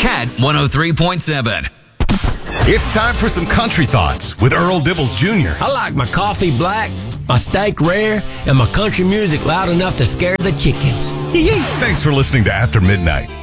Cat 103.7. It's time for some country thoughts with Earl Dibbles Jr. I like my coffee black, my steak rare, and my country music loud enough to scare the chickens. Thanks for listening to After Midnight.